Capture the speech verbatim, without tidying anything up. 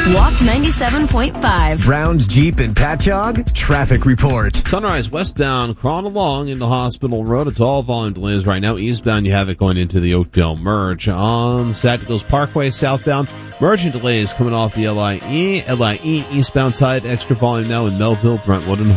Walk ninety-seven point five. Browns Jeep and Patchogue, traffic report. Sunrise westbound, crawling along into Hospital Road. It's all volume delays right now. Eastbound, you have it going into the Oakdale Merge. On Saginaw Parkway, southbound, merging delays coming off the L I E. L I E eastbound side, extra volume now in Melville, Brentwood, and